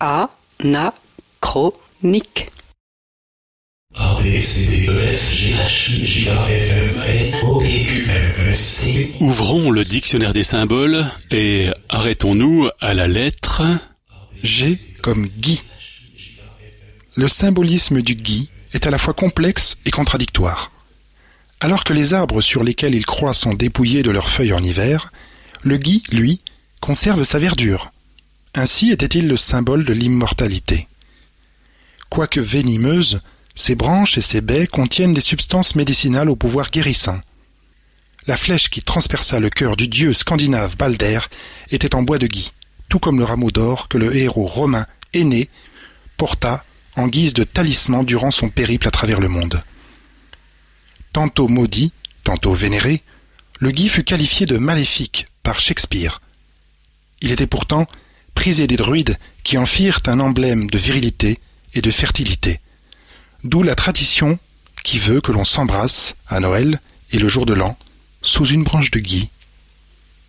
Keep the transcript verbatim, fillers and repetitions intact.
Anachronique. A, B, C, D, E, F, G, H, I, J, K, L, M, N, O, P, Q, R, S, C. Ouvrons le dictionnaire des symboles et arrêtons-nous à la lettre G comme Guy. Le symbolisme du gui est à la fois complexe et contradictoire. Alors que les arbres sur lesquels il croît sont dépouillés de leurs feuilles en hiver, le gui, lui, conserve sa verdure. Ainsi était-il le symbole de l'immortalité. Quoique venimeuses, ses branches et ses baies contiennent des substances médicinales au pouvoir guérissant. La flèche qui transperça le cœur du dieu scandinave Balder était en bois de gui, tout comme le rameau d'or que le héros romain Énée porta en guise de talisman durant son périple à travers le monde. Tantôt maudit, tantôt vénéré, le gui fut qualifié de maléfique par Shakespeare. Il était pourtant prisé des druides qui en firent un emblème de virilité et de fertilité. D'où la tradition qui veut que l'on s'embrasse à Noël et le jour de l'an sous une branche de gui